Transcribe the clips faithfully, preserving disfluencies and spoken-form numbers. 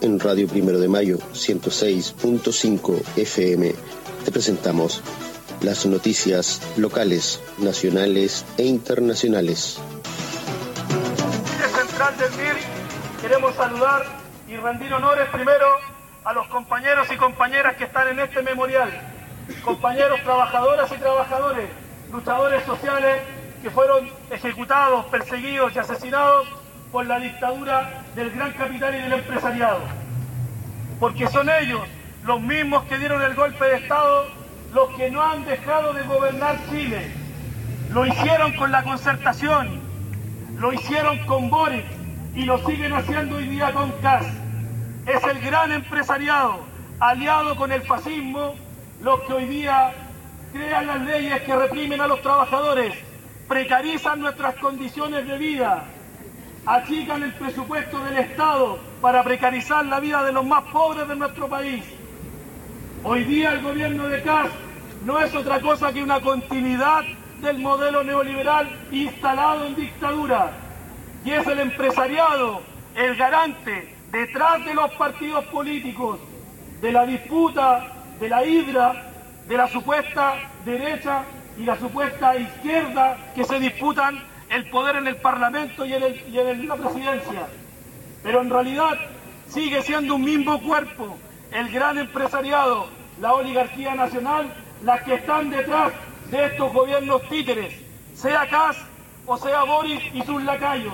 en Radio Primero de Mayo, ciento seis punto cinco F M, te presentamos las noticias locales, nacionales e internacionales. Desde Central del M I R queremos saludar y rendir honores primero a los compañeros y compañeras que están en este memorial, compañeros trabajadoras y trabajadores, luchadores sociales que fueron ejecutados, perseguidos y asesinados por la dictadura del gran capital y del empresariado. Porque son ellos, los mismos que dieron el golpe de Estado, los que no han dejado de gobernar Chile. Lo hicieron con la concertación, lo hicieron con Boric y lo siguen haciendo hoy día con Kast. Es el gran empresariado, aliado con el fascismo, los que hoy día crean las leyes que reprimen a los trabajadores, precarizan nuestras condiciones de vida, achican el presupuesto del Estado para precarizar la vida de los más pobres de nuestro país. Hoy día el gobierno de Kast no es otra cosa que una continuidad del modelo neoliberal instalado en dictadura, y es el empresariado el garante detrás de los partidos políticos, de la disputa, de la hidra, de la supuesta derecha y la supuesta izquierda que se disputan el poder en el Parlamento y en, el, y en la presidencia. Pero en realidad sigue siendo un mismo cuerpo, el gran empresariado, la oligarquía nacional, las que están detrás de estos gobiernos títeres, sea Kast o sea Boric y sus lacayos.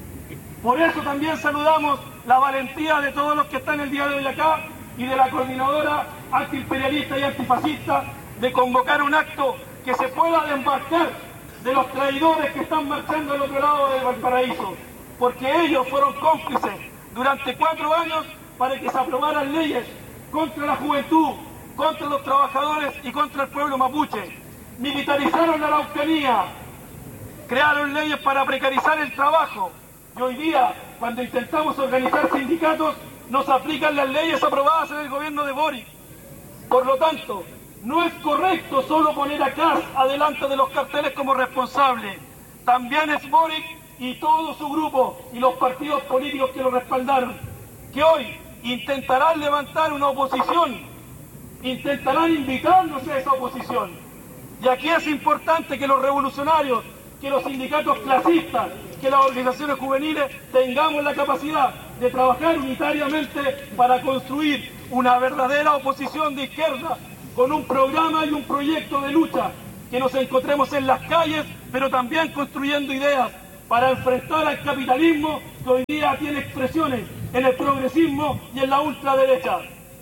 Por eso también saludamos la valentía de todos los que están el día de hoy acá y de la coordinadora antiimperialista y antifascista de convocar un acto que se pueda desembarcar de los traidores que están marchando al otro lado de Valparaíso, porque ellos fueron cómplices durante cuatro años para que se aprobaran leyes contra la juventud, contra los trabajadores y contra el pueblo mapuche. Militarizaron la Araucanía, crearon leyes para precarizar el trabajo, y hoy día, cuando intentamos organizar sindicatos, nos aplican las leyes aprobadas en el gobierno de Boric. Por lo tanto, no es correcto solo poner a Kast adelante de los carteles como responsable. También es Boric y todo su grupo y los partidos políticos que lo respaldaron, que hoy intentarán levantar una oposición, intentarán invitarnos a esa oposición. Y aquí es importante que los revolucionarios, que los sindicatos clasistas, que las organizaciones juveniles tengamos la capacidad de trabajar unitariamente para construir una verdadera oposición de izquierda, con un programa y un proyecto de lucha, que nos encontremos en las calles, pero también construyendo ideas para enfrentar al capitalismo que hoy día tiene expresiones en el progresismo y en la ultraderecha.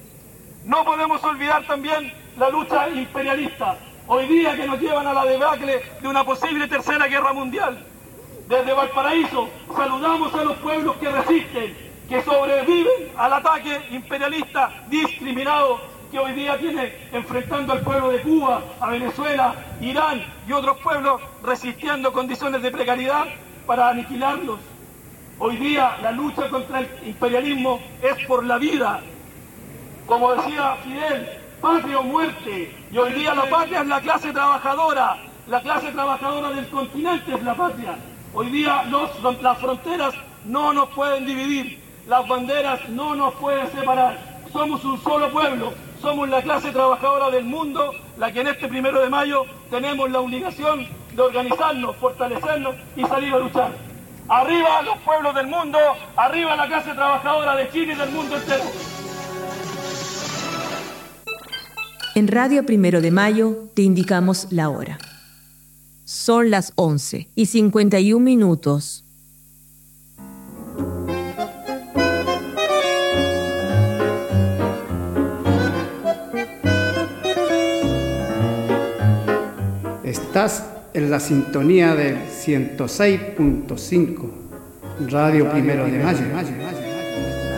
No podemos olvidar también la lucha imperialista, hoy día que nos llevan a la debacle de una posible tercera guerra mundial. Desde Valparaíso saludamos a los pueblos que resisten, que sobreviven al ataque imperialista discriminado que hoy día tiene enfrentando al pueblo de Cuba, a Venezuela, Irán y otros pueblos resistiendo condiciones de precariedad para aniquilarlos. Hoy día la lucha contra el imperialismo es por la vida. Como decía Fidel, patria o muerte. Y hoy día la patria es la clase trabajadora. La clase trabajadora del continente es la patria. Hoy día los, las fronteras no nos pueden dividir. Las banderas no nos pueden separar. Somos un solo pueblo. Somos la clase trabajadora del mundo, la que en este primero de mayo tenemos la obligación de organizarnos, fortalecernos y salir a luchar. Arriba los pueblos del mundo, arriba la clase trabajadora de Chile y del mundo entero. En Radio Primero de Mayo te indicamos la hora. Son las once y cincuenta y un minutos. Estás en la sintonía del ciento seis punto cinco Radio Primero de Mayo.